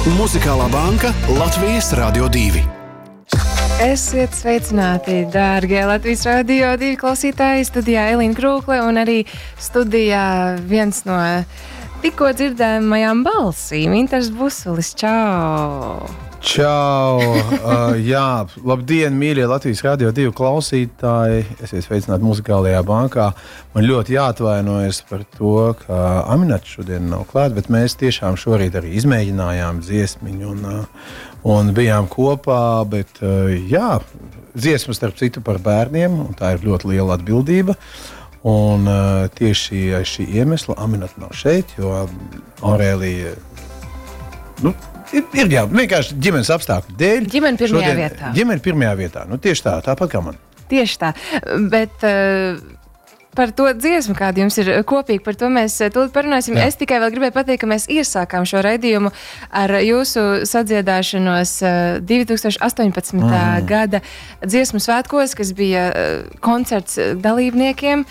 Muzikālā banka Latvijas Radio 2. Esiet sveicināti, dārgie Latvijas Radio 2 klausītāji. Studijā Elīna Krūkle un arī studijā viens no tikko dzirdējumajām balsīm, Inters Busulis. Čau! Čau! Jā, labdien, mīļie Latvijas Radio 2 klausītāji. Esiet sveicināti Muzikālajā bankā. Man ļoti jāatvainojas par to, ka Aminata šodien nav klāt, bet mēs tiešām šorīt arī izmēģinājām dziesmiņu un bijām kopā. Bet, jā, dziesma starp citu par bērniem, un tā ir ļoti liela atbildība. Un tieši šī iemesla Aminata nav šeit, jo Aurēlija, ir jā, vienkārši ģimenes apstākļu dēļ. Ģimene pirmajā vietā. Ģimene pirmajā vietā. Tieši tā, tāpat kā man. Tieši tā, bet par to dziesmu, kāda jums ir kopīga, par to mēs tūlīt parunāsim. Jā. Es tikai vēl gribēju pateikt, ka mēs iesākām šo raidījumu ar jūsu sadziedāšanos 2018. Gada dziesmu svētkos, kas bija koncerts dalībniekiem.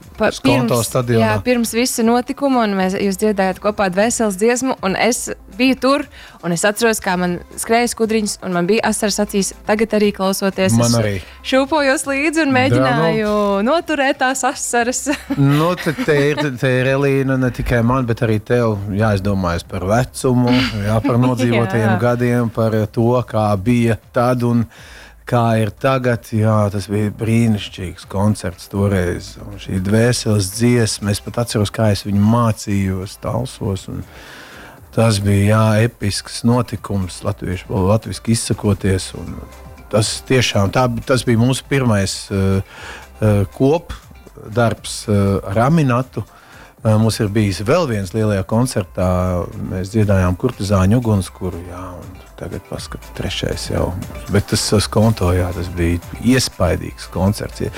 Pirms visa notikuma, un jūs dziedājāt kopā Dvēseles dziesmu, un es biju tur, un es atceros, kā man skrēja skudriņas, un man bija asaras acīs. Tagad arī klausoties, man arī šūpojos līdzi un mēģināju noturēt tās asaras. Te ir Elīna, ne tikai man, bet arī tev jāizdomājas par vecumu, par nodzīvotajiem gadiem, par to, kā bija tad un kā ir tagad. Jā, tas bija brīnišķīgs koncerts toreiz. Un šī Dvēseles dziesma, es pat atceros, kā es viņu mācījos, talsos. Un tas bija, jā, episks notikums, latviski izsakoties. Un tas tiešām, tas bija mūsu pirmais kopdarbs ar Aminatu. Mums ir bijis vēl viens lielajā koncertā. Mēs dziedājām Kurtizāņu ugunskura, jā, un tagad paskatu trešais jau. Bet tas konto, jā, tas bija iespaidīgs koncerts.